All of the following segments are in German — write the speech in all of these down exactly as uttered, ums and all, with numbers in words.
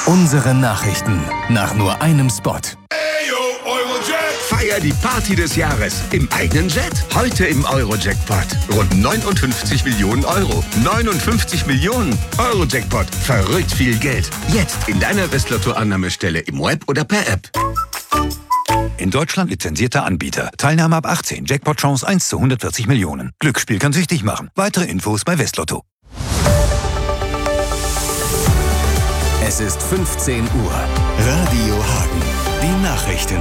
Unsere Nachrichten nach nur einem Spot. Feier die Party des Jahres im eigenen Jet. Heute im Euro-Jackpot. Rund neunundfünfzig Millionen Euro. neunundfünfzig Millionen Euro-Jackpot. Verrückt viel Geld. Jetzt in deiner Westlotto-Annahmestelle im Web oder per App. In Deutschland lizenzierter Anbieter. Teilnahme ab achtzehn. Jackpot-Chance eins zu hundertvierzig Millionen. Glücksspiel kann süchtig machen. Weitere Infos bei Westlotto. Es ist fünfzehn Uhr. Radio Hagen. Die Nachrichten.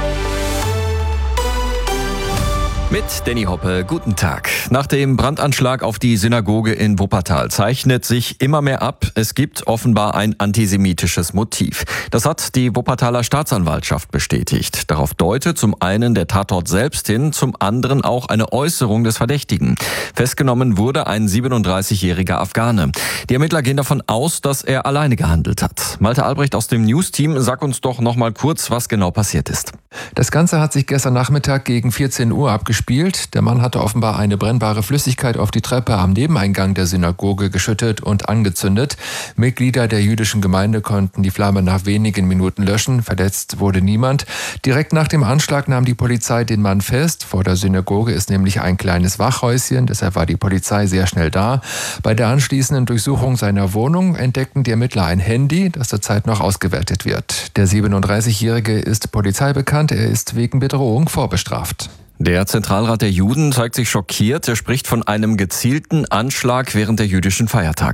Mit Danny Hoppe, guten Tag. Nach dem Brandanschlag auf die Synagoge in Wuppertal zeichnet sich immer mehr ab, es gibt offenbar ein antisemitisches Motiv. Das hat die Wuppertaler Staatsanwaltschaft bestätigt. Darauf deutet zum einen der Tatort selbst hin, zum anderen auch eine Äußerung des Verdächtigen. Festgenommen wurde ein siebenunddreißigjähriger Afghane. Die Ermittler gehen davon aus, dass er alleine gehandelt hat. Malte Albrecht aus dem News-Team, sag uns doch noch mal kurz, was genau passiert ist. Das Ganze hat sich gestern Nachmittag gegen vierzehn Uhr abgespielt. Der Mann hatte offenbar eine brennbare Flüssigkeit auf die Treppe am Nebeneingang der Synagoge geschüttet und angezündet. Mitglieder der jüdischen Gemeinde konnten die Flamme nach wenigen Minuten löschen. Verletzt wurde niemand. Direkt nach dem Anschlag nahm die Polizei den Mann fest. Vor der Synagoge ist nämlich ein kleines Wachhäuschen. Deshalb war die Polizei sehr schnell da. Bei der anschließenden Durchsuchung seiner Wohnung entdeckten die Ermittler ein Handy, das zurzeit noch ausgewertet wird. Der siebenunddreißigjährige ist Polizei bekannt. Er ist wegen Bedrohung vorbestraft. Der Zentralrat der Juden zeigt sich schockiert. Er spricht von einem gezielten Anschlag während der jüdischen Feiertage.